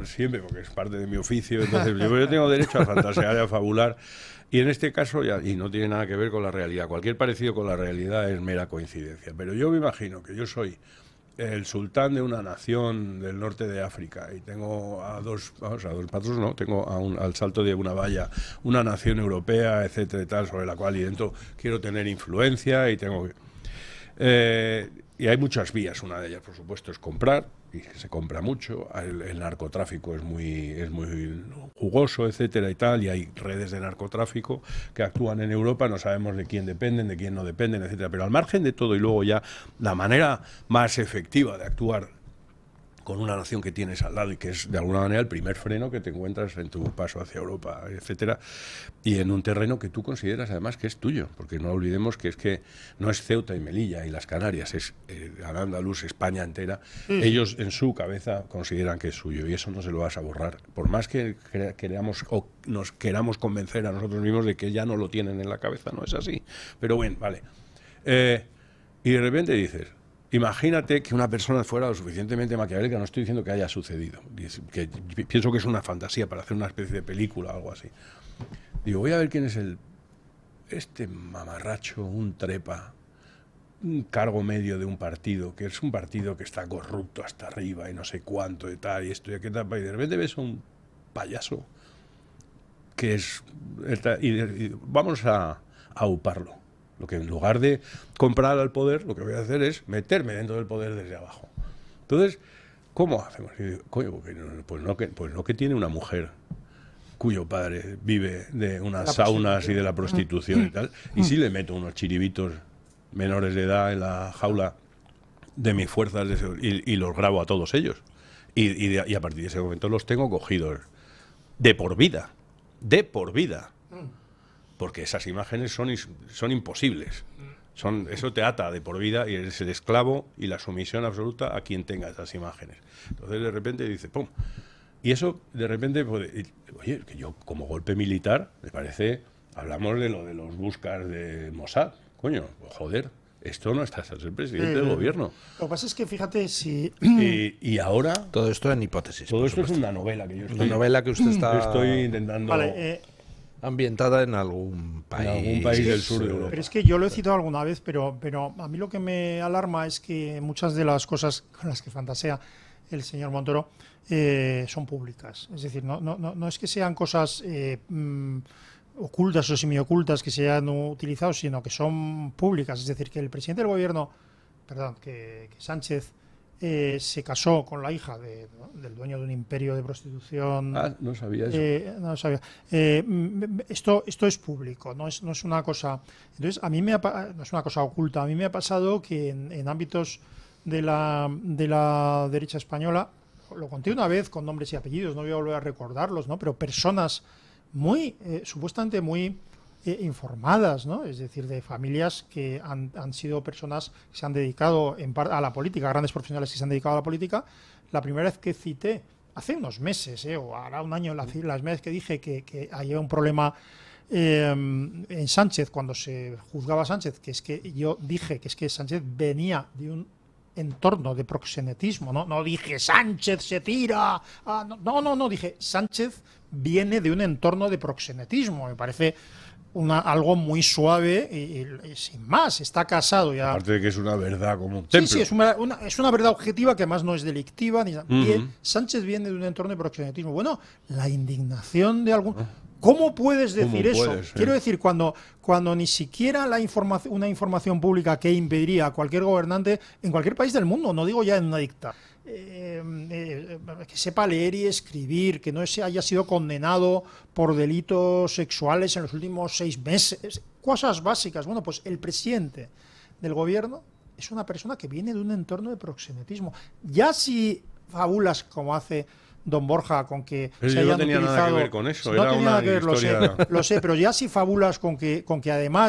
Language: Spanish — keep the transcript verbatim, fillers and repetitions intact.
no siempre, porque es parte de mi oficio, entonces yo, yo tengo derecho a fantasear y a fabular, y en este caso, ya, y no tiene nada que ver con la realidad, cualquier parecido con la realidad es mera coincidencia, pero yo me imagino que yo soy el sultán de una nación del norte de África y tengo a dos, vamos, a dos patos, no, tengo a un, al salto de una valla una nación europea, etcétera y tal, sobre la cual y dentro quiero tener influencia y tengo que... Eh, y hay muchas vías, una de ellas, por supuesto, es comprar, y se compra mucho, el, el narcotráfico es muy, es muy jugoso, etcétera y tal, y hay redes de narcotráfico que actúan en Europa, no sabemos de quién dependen, de quién no dependen, etcétera, pero al margen de todo, y luego ya la manera más efectiva de actuar con una nación que tienes al lado y que es de alguna manera el primer freno que te encuentras en tu paso hacia Europa, etcétera, y en un terreno que tú consideras además que es tuyo, porque no olvidemos que es que no es Ceuta y Melilla y las Canarias, es eh, Al-Ándalus, España entera, mm. ellos en su cabeza consideran que es suyo y eso no se lo vas a borrar, por más que queramos o nos queramos convencer a nosotros mismos de que ya no lo tienen en la cabeza, no es así, pero bueno, vale, eh, y de repente dices, imagínate que una persona fuera lo suficientemente maquiavélica, no estoy diciendo que haya sucedido, que pienso que es una fantasía para hacer una especie de película o algo así. Digo, voy a ver quién es el este mamarracho, un trepa, un cargo medio de un partido, que es un partido que está corrupto hasta arriba y no sé cuánto y tal, y esto y aquello, y de repente ves a un payaso que es... Y, y vamos a, a uparlo. Lo que en lugar de comprar al poder, lo que voy a hacer es meterme dentro del poder desde abajo. Entonces, ¿cómo hacemos? Y digo, coño, pues no, que, pues no que tiene una mujer cuyo padre vive de unas la saunas y de la prostitución y tal, y sí le meto unos chiribitos menores de edad en la jaula de mis fuerzas de y, y los grabo a todos ellos. Y, y, de, y a partir de ese momento los tengo cogidos de por vida. De por vida. Porque esas imágenes son, son imposibles. Son, eso te ata de por vida y eres el esclavo y la sumisión absoluta a quien tenga esas imágenes. Entonces de repente dice, ¡pum! Y eso de repente, puede, oye, que yo como golpe militar, me parece, hablamos de lo de los buscas de Mossad, coño, joder, esto no está ser presidente eh, del gobierno. Lo que pasa es que fíjate si... Y, y ahora... Todo esto en hipótesis. Todo esto supuesto. Es una novela que yo estoy... Una novela que usted está... Estoy intentando... Vale, eh, ambientada en algún país. En algún país del sur de Europa. Pero es que yo lo he citado alguna vez, pero, pero a mí lo que me alarma es que muchas de las cosas con las que fantasea el señor Montoro eh, son públicas. Es decir, no, no, no es que sean cosas eh, mm, ocultas o semiocultas que se hayan utilizado, sino que son públicas. Es decir, que el presidente del gobierno, perdón, que, que Sánchez Eh, se casó con la hija de, ¿no? del dueño de un imperio de prostitución. Ah, no sabía eso. Eh, no sabía. Eh, esto, esto es público, no es, no es una cosa. Entonces, a mí me ha, no es una cosa oculta. A mí me ha pasado que en, en ámbitos de la, de la derecha española, lo conté una vez con nombres y apellidos, no voy a volver a recordarlos, ¿no? Pero personas muy, eh, supuestamente muy Eh, informadas, ¿no? Es decir, de familias que han, han sido personas que se han dedicado en par a la política, grandes profesionales que se han dedicado a la política. La primera vez que cité, hace unos meses, eh, o hará un año, la, las veces que dije que, que había un problema eh, en Sánchez, cuando se juzgaba a Sánchez, que es que yo dije que es que Sánchez venía de un entorno de proxenetismo, ¿no? No dije Sánchez se tira, ah, no, no, no, dije Sánchez viene de un entorno de proxenetismo, me parece Una, algo muy suave y, y, y sin más, está casado ya. Aparte de que es una verdad como un templo. Sí, sí, es una, una, es una verdad objetiva que además no es delictiva. Ni, uh-huh. Bien, Sánchez viene de un entorno de proxenetismo. Bueno, la indignación de algún... ¿Cómo puedes decir ¿Cómo eso? Puedes, eh? Quiero decir, cuando, cuando ni siquiera la información, una información pública que impediría a cualquier gobernante en cualquier país del mundo, no digo ya en una dictadura, eh, eh, que sepa leer y escribir, que no se haya sido condenado por delitos sexuales en los últimos seis meses, cosas básicas. Bueno, pues el presidente del gobierno es una persona que viene de un entorno de proxenetismo. Ya si fabulas como hace don Borja con que pero se yo hayan no tenía utilizado, nada que ver con eso, no era tenía una nada que ver, historia... lo sé, lo sé, pero ya si fabulas con que con que además